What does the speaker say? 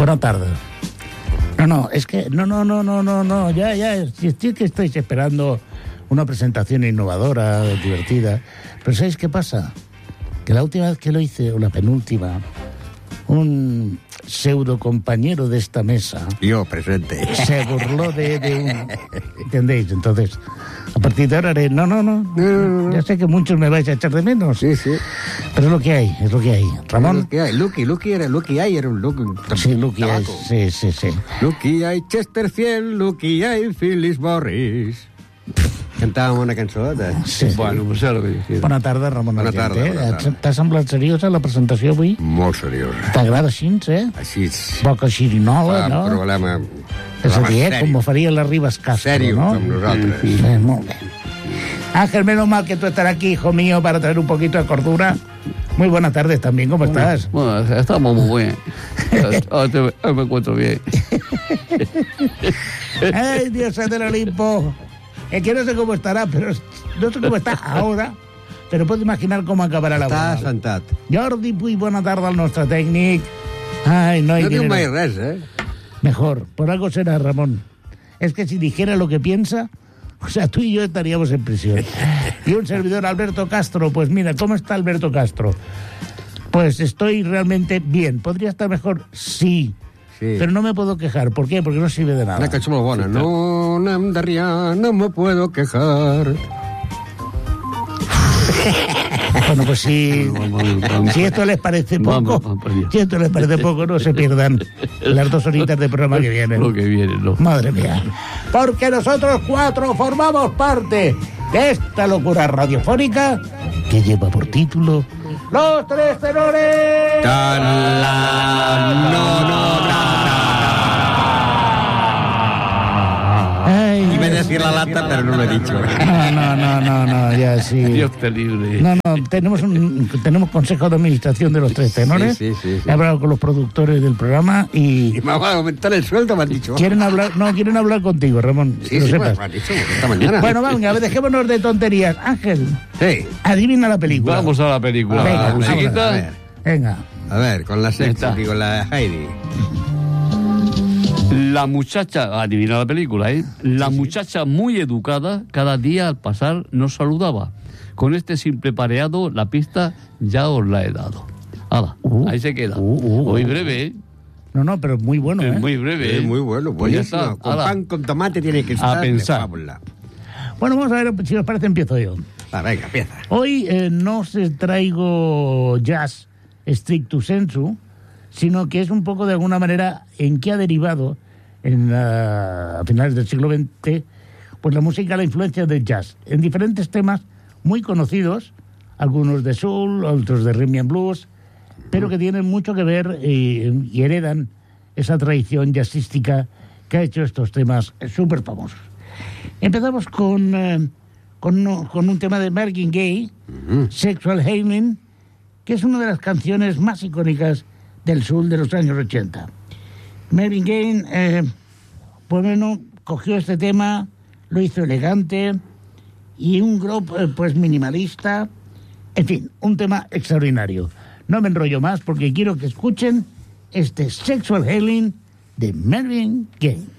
Buenas tardes. No, es que... No, ya, si es que estáis esperando una presentación innovadora, divertida, pero ¿sabéis qué pasa? Que la última vez que lo hice, o la penúltima, un pseudo compañero de esta mesa... Yo, presente. Se burló de un... ¿Entendéis? Entonces, a partir de ahora haré... No. Ya sé que muchos me vais a echar de menos. Sí. Pero es lo que hay, Ramón... Es lo que hay. Lucky era un Lucky. Sí, Lucky tabaco. hay, sí. Lucky hay Chesterfield, Lucky hay Phyllis Morris. Cantábamos una cançoneta. Sí. Bueno, pues és el que jo. Bona tarda, Ramon Bona Argenter. tarda. T'ha semblat seriosa la presentació avui? Molt seriosa. T'agrada així, Així és. Boca xirinola, no? Problema... És a dir, com ho faria la Ribas Castro, Serio, ¿no? com nosaltres. Sí, muy bien. Ángel, menos mal que tú estarás aquí, hijo mío, para traer un poquito de cordura. Muy buenas tardes también, ¿cómo estás? Bueno, estamos muy bien. Hoy me encuentro bien. Ay, Dios del Olimpo. Es que no sé cómo estará, pero no sé cómo está ahora, pero puedo imaginar cómo acabarà la Està bona. assentat. Jordi Puy, bona tarda al nostre tècnic. Ay, no hay No diu dinero. mai res, eh? Mejor, por algo será, Ramón. Es que si dijera lo que piensa, o sea, tú y yo estaríamos en prisión. Y un servidor, Alberto Castro, pues mira, ¿cómo está Alberto Castro? Pues estoy realmente bien. ¿Podría estar mejor? Sí. Sí. Pero no me puedo quejar. ¿Por qué? Porque no sirve de nada. Una cançó molt bona. No n'hem de riar, no me puedo quejar. Bueno, pues si esto les parece poco, no se pierdan las 2 horitas de programa que vienen. Lo que viene, ¿no? Madre mía. Porque nosotros 4 formamos parte de esta locura radiofónica que lleva por título Los Tres Tenores. Ay, Iba a decir la lata, pero no lo he dicho. No, ya sí. Dios te libre. No, tenemos consejo de administración de Los Tres Tenores. Sí. He hablado con los productores del programa Y me va a aumentar el sueldo, me han dicho. quieren hablar contigo, Ramón. Sí, que lo sepas. me han dicho esta mañana. Bueno, venga, dejémonos de tonterías. Ángel, Sí. adivina la película. Vamos a la película. Venga, La musiquita. a ver. Venga. A ver, con la sexy, Está. digo, la Heidi. La muchacha, adivina la película, ¿eh? La muchacha muy educada, cada día al pasar nos saludaba. Con este simple pareado, la pista ya os la he dado. Hala, ahí se queda. Muy breve, ¿eh? No, pero muy bueno, ¿eh? Muy breve, Es ¿eh? muy bueno, Pues ya buenísimo. está. Con Hala. pan con tomate tiene que estar pensar. de fábula. Bueno, vamos a ver, si os parece, empiezo yo. Venga, empieza. Hoy no os traigo jazz stricto sensu, sino que es un poco de alguna manera en qué ha derivado a finales del siglo XX pues la música, la influencia del jazz en diferentes temas muy conocidos, algunos de soul, otros de rhythm and blues, pero que tienen mucho que ver y heredan esa tradición jazzística que ha hecho estos temas súper famosos. Empezamos con un tema de Marvin Gaye, Sexual Healing, que es una de las canciones más icónicas del soul de los años 80. Marvin Gaye, pues bueno, cogió este tema, lo hizo elegante y un grupo pues minimalista, en fin, un tema extraordinario. No me enrollo más porque quiero que escuchen este Sexual Healing de Marvin Gaye.